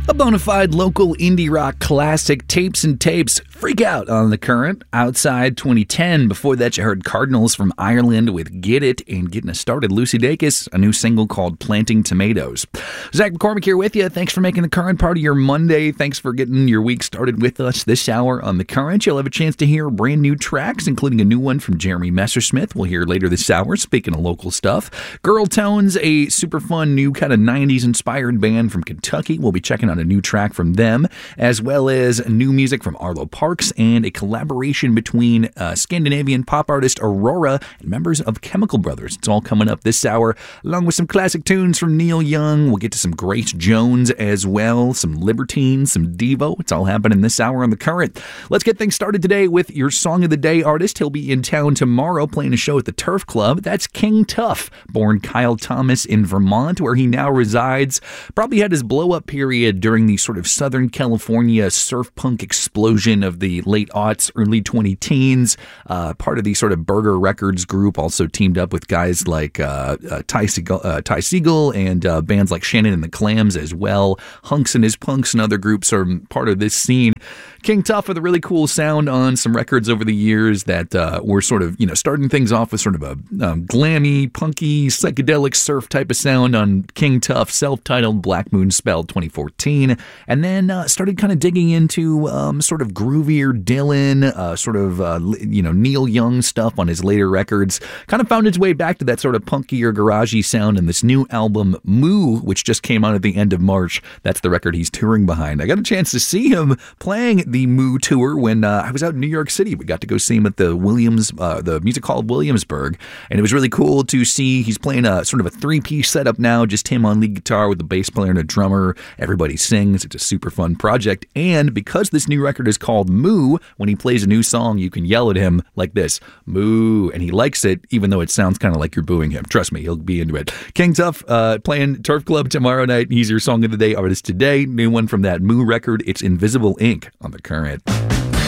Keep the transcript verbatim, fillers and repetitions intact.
A bona fide local indie rock classic, Tapes and Tapes, Freak Out on The Current. Outside twenty ten. Before that, you heard Cardinals from Ireland with Get It, and getting us started, Lucy Dacus, a new single called Planting Tomatoes. Zach McCormick here with you. Thanks for making The Current part of your Monday. Thanks for getting your week started with us this hour on The Current. You'll have a chance to hear brand new tracks, including a new one from Jeremy Messersmith. We'll hear later this hour, speaking of local stuff. Girl Tones, a super fun new kind of nineties inspired band from Kentucky. We'll be checking out a new track from them, as well as new music from Arlo Parks and a collaboration between uh, Scandinavian pop artist Aurora and members of Chemical Brothers. It's all coming up this hour, along with some classic tunes from Neil Young. We'll get to some Grace Jones as well, some Libertines, some Devo. It's all happening this hour on The Current. Let's get things started today with your Song of the Day artist. He'll be in town tomorrow playing a show at the Turf Club. That's King Tuff, born Kyle Thomas in Vermont, where he now resides. Probably had his blow-up period during the sort of Southern California surf punk explosion of the late aughts, early twenty teens. Uh, part of the sort of Burger Records group, also teamed up with guys like uh, uh, Ty, Segall, uh, Ty Segall and uh, bands like Shannon and the Clams as well. Hunks and His Punks and other groups are part of this scene. King Tuff with a really cool sound on some records over the years that uh, were sort of, you know, starting things off with sort of a um, glammy, punky, psychedelic surf type of sound on King Tuff, self-titled Black Moon Spell twenty fourteen, and then uh, started kind of digging into um, sort of groovier Dylan, uh, sort of, uh, you know, Neil Young stuff on his later records. Kind of found its way back to that sort of punkier, garagey sound in this new album, Moo, which just came out at the end of March. That's the record he's touring behind. I got a chance to see him playing the Moo tour when uh, I was out in New York City. We got to go see him at the Williams, uh, the Music Hall of Williamsburg, and it was really cool to see. He's playing a sort of a three-piece setup now, just him on lead guitar with a bass player and a drummer. Everybody sings. It's a super fun project, and because this new record is called Moo, when he plays a new song, you can yell at him like this, Moo, and he likes it, even though it sounds kind of like you're booing him. Trust me, he'll be into it. King Tuff uh, playing Turf Club tomorrow night. He's your Song of the Day artist today. New one from that Moo record. It's Invisible Ink on The Current.